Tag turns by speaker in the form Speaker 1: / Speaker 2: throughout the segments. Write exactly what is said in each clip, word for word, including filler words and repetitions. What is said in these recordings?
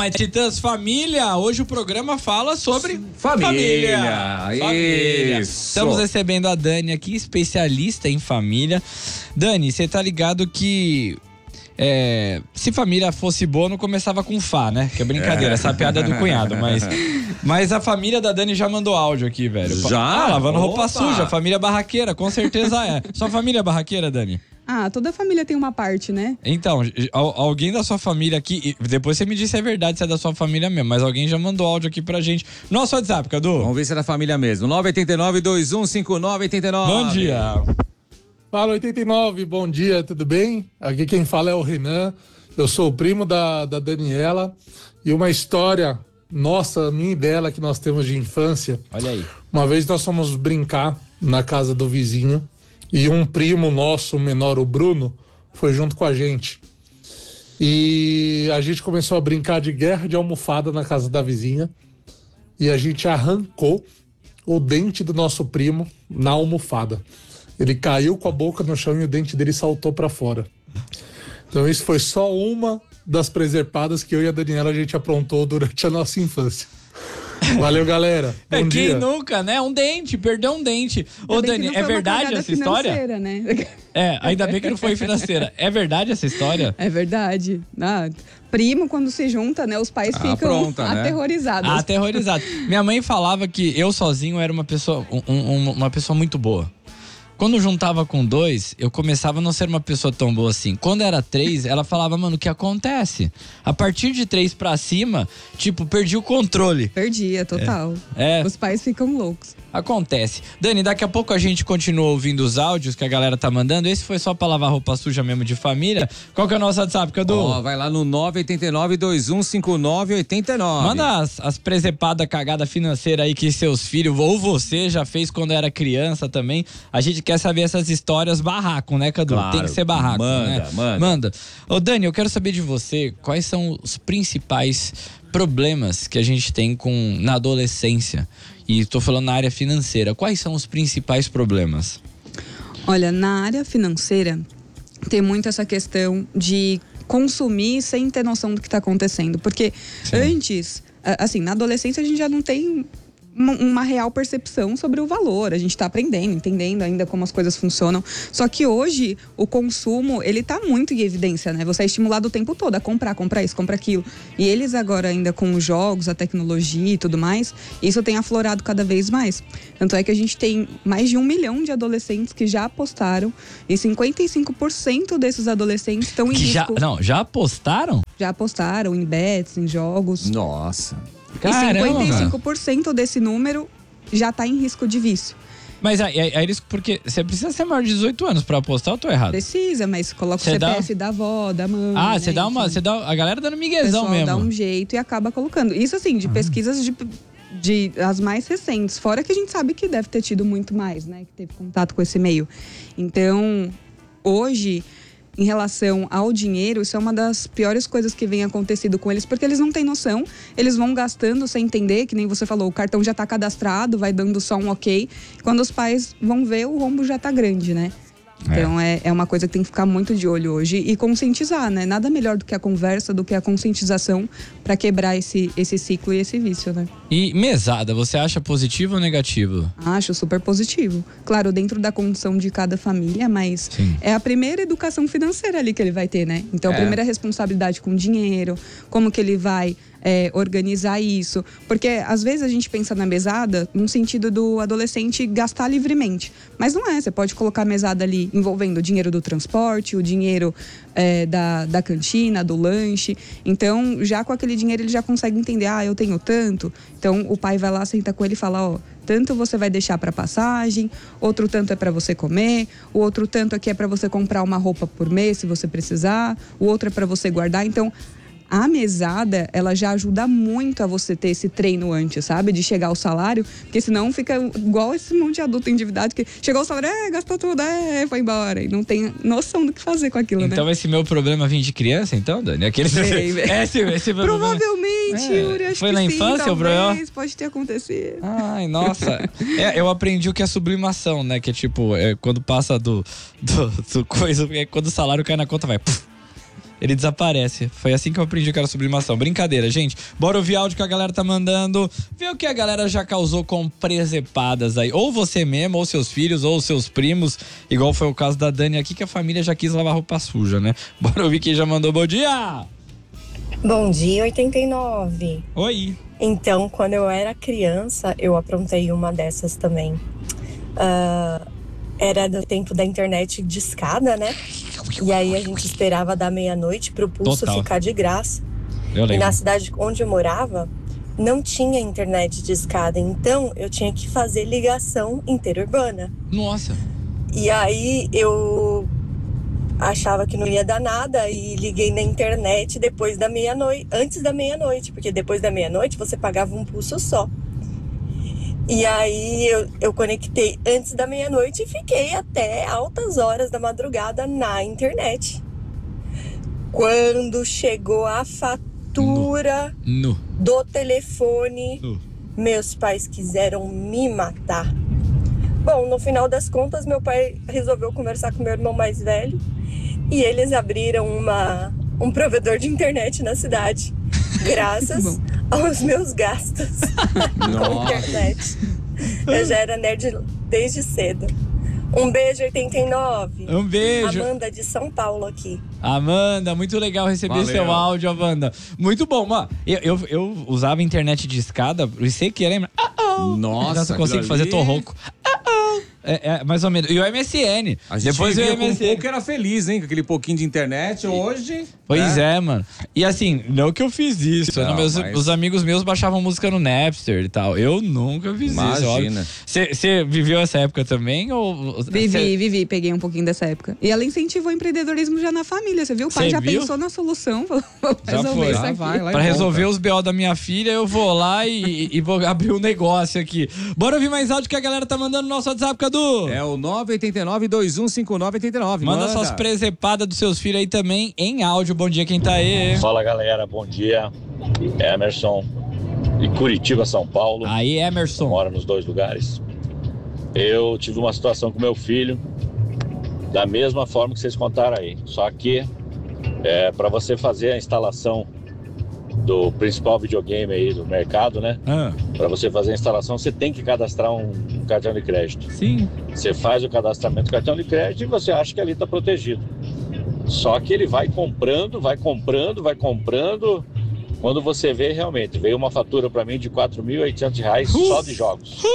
Speaker 1: é Titãs Família. Hoje o programa fala sobre
Speaker 2: família.
Speaker 1: Família. família.
Speaker 2: Isso.
Speaker 1: Estamos recebendo a Dani aqui, especialista em família. Dani, você tá ligado que é, se família fosse boa, não começava com Fá, né? Que é brincadeira, essa piada é do cunhado, mas, mas a família da Dani já mandou áudio aqui, velho.
Speaker 2: Já?
Speaker 1: Ah, lavando
Speaker 2: Opa.
Speaker 1: roupa suja, família barraqueira, com certeza é. Sua família é barraqueira, Dani?
Speaker 3: Ah, toda família tem uma parte, né?
Speaker 1: Então, al- alguém da sua família aqui, e depois você me diz se é verdade, se é da sua família mesmo, mas alguém já mandou áudio aqui pra gente. Nosso WhatsApp, Cadu.
Speaker 2: Vamos ver se é da família mesmo. nove oito nove, dois um cinco nove, oito nove.
Speaker 1: Bom dia.
Speaker 4: Fala oitenta e nove, bom dia, tudo bem? Aqui quem fala é o Renan, eu sou o primo da, da Daniela e uma história nossa, minha e dela, que nós temos de infância.
Speaker 1: Olha aí.
Speaker 4: Uma vez nós fomos brincar na casa do vizinho e um primo nosso, menor, o Bruno, foi junto com a gente. E a gente começou a brincar de guerra de almofada na casa da vizinha e a gente arrancou o dente do nosso primo na almofada. Ele caiu com a boca no chão e o dente dele saltou pra fora. Então isso foi só uma das presepadas que eu e a Daniela a gente aprontou durante a nossa infância. Valeu, galera. Bom
Speaker 1: É, quem
Speaker 4: dia.
Speaker 1: nunca, né? Um dente, perdeu um dente. Ô,
Speaker 3: Ainda bem
Speaker 1: Dani,
Speaker 3: que não
Speaker 1: é
Speaker 3: foi uma
Speaker 1: verdade
Speaker 3: cagada
Speaker 1: essa história?
Speaker 3: financeira, né?
Speaker 1: É, ainda bem que não foi financeira. É verdade essa história?
Speaker 3: É verdade. Ah, primo, quando se junta, né? Os pais
Speaker 2: Ah,
Speaker 3: ficam
Speaker 2: pronta, né?
Speaker 3: aterrorizados.
Speaker 1: Ah, aterrorizado. Minha mãe falava que eu sozinho era uma pessoa, um- um- uma pessoa muito boa. Quando juntava com dois, eu começava a não ser uma pessoa tão boa assim. Quando era três, ela falava, mano, o que acontece? A partir de três pra cima, tipo, perdi o controle.
Speaker 3: Perdia, total.
Speaker 1: É.
Speaker 3: Os pais ficam loucos.
Speaker 1: Acontece. Dani, daqui a pouco a gente continua ouvindo os áudios que a galera tá mandando. Esse foi só pra lavar roupa suja mesmo de família. Qual que é o nosso WhatsApp, Cadu?
Speaker 2: Ó, vai lá no nove oito nove, dois um cinco nove, oito nove.
Speaker 1: Manda as, as presepadas cagada financeira aí que seus filhos ou você já fez quando era criança também. A gente quer saber essas histórias barraco, né, Cadu?
Speaker 2: Claro.
Speaker 1: Tem que ser barraco,
Speaker 2: Manda,
Speaker 1: né?
Speaker 2: manda.
Speaker 1: Manda. Ô, Dani, eu quero saber de você quais são os principais problemas que a gente tem com na adolescência. E tô falando na área financeira. Quais são os principais problemas?
Speaker 3: Olha, na área financeira, tem muito essa questão de consumir sem ter noção do que está acontecendo. Porque
Speaker 1: Sim.
Speaker 3: antes, a- assim, na adolescência a gente já não tem uma, uma real percepção sobre o valor. A gente está aprendendo, entendendo ainda como as coisas funcionam. Só que hoje, o consumo, ele tá muito em evidência, né? Você é estimulado o tempo todo a comprar, comprar isso, comprar aquilo. E eles agora ainda com os jogos, a tecnologia e tudo mais, isso tem aflorado cada vez mais. Tanto é que a gente tem mais de um milhão de adolescentes que já apostaram e cinquenta e cinco por cento desses adolescentes estão em
Speaker 1: Que já,
Speaker 3: risco.
Speaker 1: não, já apostaram?
Speaker 3: Já apostaram em bets, em jogos.
Speaker 2: Nossa.
Speaker 1: Caramba,
Speaker 3: e cinquenta e cinco por cento desse número já está em risco de vício.
Speaker 1: Mas aí, aí, aí isso porque você precisa ser maior de dezoito anos pra apostar ou tô errado?
Speaker 3: Precisa, mas coloca
Speaker 1: Cê
Speaker 3: o
Speaker 1: dá-
Speaker 3: C P F da avó, da mãe.
Speaker 1: Ah,
Speaker 3: né?
Speaker 1: você dá uma.
Speaker 3: Enfim,
Speaker 1: Você dá. A galera dando
Speaker 3: o
Speaker 1: miguezão
Speaker 3: pessoal
Speaker 1: mesmo.
Speaker 3: dá um jeito e acaba colocando. Isso assim, de pesquisas de, de as mais recentes. Fora que a gente sabe que deve ter tido muito mais, né? Que teve contato com esse meio. Então, hoje, em relação ao dinheiro, isso é uma das piores coisas que vem acontecido com eles, porque eles não têm noção, eles vão gastando sem entender, que nem você falou, o cartão já está cadastrado, vai dando só um ok. Quando os pais vão ver, o rombo já está grande, né? Então é. é uma coisa que tem que ficar muito de olho hoje e conscientizar, né? Nada melhor do que a conversa, do que a conscientização para quebrar esse, esse ciclo e esse vício, né?
Speaker 1: E mesada, você acha positivo ou negativo?
Speaker 3: Acho super positivo. Claro, dentro da condição de cada família, mas
Speaker 1: Sim.
Speaker 3: é a primeira educação financeira ali que ele vai ter, né? Então, a
Speaker 2: É.
Speaker 3: primeira responsabilidade com dinheiro, como que ele vai é, organizar isso. Porque, às vezes, a gente pensa na mesada no sentido do adolescente gastar livremente. Mas não é, você pode colocar a mesada ali envolvendo o dinheiro do transporte, o dinheiro é, da, da cantina, do lanche. Então, já com aquele dinheiro, ele já consegue entender, ah, eu tenho tanto. Então, o pai vai lá, senta com ele e fala, ó, tanto você vai deixar para passagem, outro tanto é para você comer, o outro tanto aqui é para você comprar uma roupa por mês, se você precisar, o outro é para você guardar. Então, a mesada, ela já ajuda muito a você ter esse treino antes, sabe? De chegar ao salário, porque senão fica igual esse monte de adulto endividado que chegou ao salário, é, gastou tudo, é, foi embora. E não tem noção do que fazer com aquilo,
Speaker 1: Então
Speaker 3: né?
Speaker 1: esse meu problema vem de criança, então, Dani? Aquele...
Speaker 3: Vem, vem.
Speaker 1: Esse, esse problema...
Speaker 3: Provavelmente,
Speaker 1: É,
Speaker 3: Yuri, acho
Speaker 1: foi
Speaker 3: que
Speaker 1: na
Speaker 3: sim,
Speaker 1: infância, o problema?
Speaker 3: talvez, pode ter acontecido.
Speaker 1: Ai, nossa. É, eu aprendi o que é sublimação, né? Que é tipo, é, quando passa do, do, do coisa, é quando o salário cai na conta, vai... Puf. ele desaparece. Foi assim que eu aprendi que era sublimação. Brincadeira, gente. Bora ouvir áudio que a galera tá mandando. Vê o que a galera já causou com presepadas aí. Ou você mesmo, ou seus filhos, ou seus primos. Igual foi o caso da Dani aqui, que a família já quis lavar roupa suja, né? Bora ouvir quem já mandou bom dia.
Speaker 5: Bom dia, oitenta e nove.
Speaker 1: Oi.
Speaker 5: Então, quando eu era criança, eu aprontei uma dessas também. Uh, era do tempo da internet discada, né? E aí a gente esperava dar meia-noite pro pulso
Speaker 1: Total.
Speaker 5: ficar de graça.
Speaker 1: Eu
Speaker 5: E
Speaker 1: lembro.
Speaker 5: na cidade onde eu morava, não tinha internet discada. Então, eu tinha que fazer ligação interurbana.
Speaker 1: Nossa.
Speaker 5: E aí eu achava que não ia dar nada e liguei na internet depois da meia-noite, antes da meia-noite, porque depois da meia-noite você pagava um pulso só. E aí eu, eu conectei antes da meia-noite e fiquei até altas horas da madrugada na internet. Quando chegou a fatura
Speaker 1: No.
Speaker 5: do telefone,
Speaker 1: No.
Speaker 5: meus pais quiseram me matar. Bom, no final das contas, meu pai resolveu conversar com meu irmão mais velho e eles abriram uma, um provedor de internet na cidade, graças aos meus gastos com internet. Eu já era nerd desde cedo. Um beijo, oitenta e nove.
Speaker 1: Um beijo.
Speaker 5: Amanda de São Paulo aqui.
Speaker 1: Amanda, muito legal receber
Speaker 2: Valeu.
Speaker 1: seu áudio, Amanda. Muito bom, mano. Eu, eu, eu usava internet de escada, você que lembra? Ah, oh.
Speaker 2: Nossa,
Speaker 1: Já consigo
Speaker 2: aquilo
Speaker 1: fazer,
Speaker 2: ali-
Speaker 1: tô rouco. Ah, oh. É, é, mais ou menos. E o M S N.
Speaker 2: A gente
Speaker 1: Depois veio o
Speaker 2: vivia com um
Speaker 1: M S N.
Speaker 2: pouco era feliz, hein? Com aquele pouquinho de internet. Hoje...
Speaker 1: Pois é, mano. E assim, não que eu fiz isso.
Speaker 2: Não,
Speaker 1: meus,
Speaker 2: mas-
Speaker 1: Os amigos meus baixavam música no Napster e tal. Eu nunca fiz
Speaker 2: Imagina.
Speaker 1: isso. Você viveu essa época também? Ou,
Speaker 3: Vivi,
Speaker 1: cê-
Speaker 3: vivi, peguei um pouquinho dessa época. E ela incentivou o empreendedorismo já na família, você viu? O pai
Speaker 1: Cê
Speaker 3: já
Speaker 1: viu?
Speaker 3: pensou na solução, falou, vou
Speaker 1: Já
Speaker 3: resolver
Speaker 1: foi.
Speaker 3: isso
Speaker 2: Já
Speaker 3: aqui.
Speaker 2: vai lá e
Speaker 1: Pra
Speaker 2: volta.
Speaker 1: resolver os B O da minha filha, eu vou lá e, e vou abrir um negócio aqui. Bora ouvir mais áudio que a galera tá mandando no nosso WhatsApp, Cadu.
Speaker 2: É o nove oito nove, dois um cinco nove oito nove.
Speaker 1: Manda, suas presepadas dos seus filhos aí também em áudio. Bom dia, quem tá aí?
Speaker 6: Fala galera, bom dia. Emerson de Curitiba, São Paulo.
Speaker 1: Aí, Emerson.
Speaker 6: Moro nos dois lugares. Eu tive uma situação com meu filho da mesma forma que vocês contaram aí. Só que é, para você fazer a instalação do principal videogame aí do mercado, né?
Speaker 1: Ah,
Speaker 6: Para você fazer a instalação, você tem que cadastrar um, um cartão de crédito.
Speaker 1: sim.
Speaker 6: Você faz o cadastramento do cartão de crédito e você acha que ali está protegido. Só que ele vai comprando, vai comprando, vai comprando. Quando você vê, realmente, veio uma fatura para mim de quatro mil e oitocentos reais só de jogos.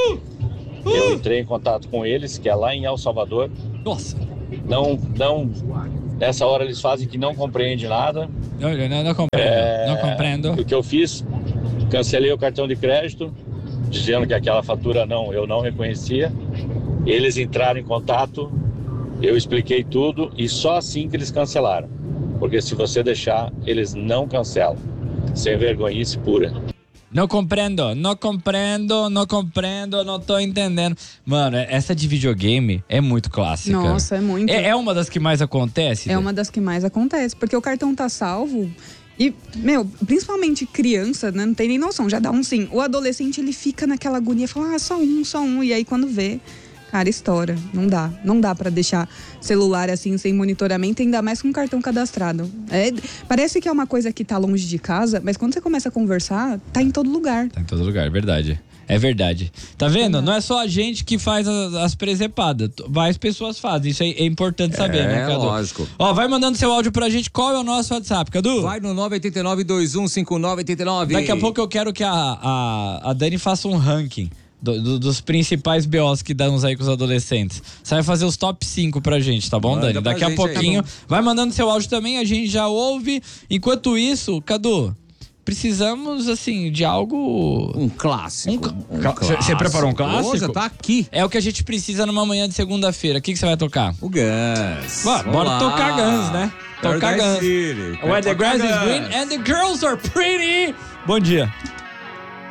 Speaker 6: Eu entrei em contato com eles, que é lá em El Salvador.
Speaker 1: Nossa.
Speaker 6: Não, não, nessa hora eles fazem que não compreende nada.
Speaker 1: Não, não, não compreendo.
Speaker 6: É,
Speaker 1: Não compreendo.
Speaker 6: O que eu fiz, cancelei o cartão de crédito, dizendo que aquela fatura não, eu não reconhecia. Eles entraram em contato, eu expliquei tudo e só assim que eles cancelaram. Porque se você deixar, eles não cancelam. Sem vergonhice pura.
Speaker 1: Não compreendo, não compreendo, não compreendo, não tô entendendo. Mano, essa de videogame é muito clássica.
Speaker 3: Nossa, é muito.
Speaker 1: É, é uma das que mais acontece?
Speaker 3: É uma das que mais acontece, porque o cartão tá salvo e, meu, principalmente criança, né, não tem nem noção, já dá um sim. O adolescente, ele fica naquela agonia, fala, ah, só um, só um, e aí quando vê, cara, estoura. Não dá, não dá pra deixar celular assim, sem monitoramento, ainda mais com cartão cadastrado. É, parece que é uma coisa que tá longe de casa, mas quando você começa a conversar, tá em todo lugar.
Speaker 1: Tá em todo lugar, verdade. É verdade. Tá vendo? Não é só a gente que faz as, as presepadas. Várias pessoas fazem. Isso aí é importante saber, né,
Speaker 2: É,
Speaker 1: Cadu?
Speaker 2: lógico.
Speaker 1: Ó, vai mandando seu áudio pra gente. Qual é o nosso WhatsApp, Cadu?
Speaker 2: Vai no nove oito nove, dois um cinco nove oito nove.
Speaker 1: Daqui a pouco eu quero que a, a, a Dani faça um ranking do- do- dos principais B Os que damos aí com os adolescentes. Você vai fazer os top cinco pra gente, tá bom,
Speaker 2: Manda
Speaker 1: Dani?
Speaker 2: pra
Speaker 1: Daqui a
Speaker 2: gente
Speaker 1: pouquinho.
Speaker 2: aí.
Speaker 1: Vai mandando seu áudio também, a gente já ouve. Enquanto isso, Cadu, precisamos, assim, de algo...
Speaker 2: Um clássico.
Speaker 1: Um cl-
Speaker 2: Um
Speaker 1: Ca- Você- você preparou um
Speaker 2: clássico?
Speaker 1: clássico?
Speaker 2: Hoje tá aqui.
Speaker 1: É o que a gente precisa numa manhã de segunda-feira. O que, que você vai tocar?
Speaker 2: O Guns.
Speaker 1: Bora,
Speaker 2: Vamos
Speaker 1: bora
Speaker 2: lá.
Speaker 1: tocar Guns, né? Tocar
Speaker 2: Paradise
Speaker 1: Guns.
Speaker 2: City.
Speaker 1: Where the
Speaker 2: Tocar
Speaker 1: grass is
Speaker 2: Guns.
Speaker 1: green and the girls are pretty. Bom dia.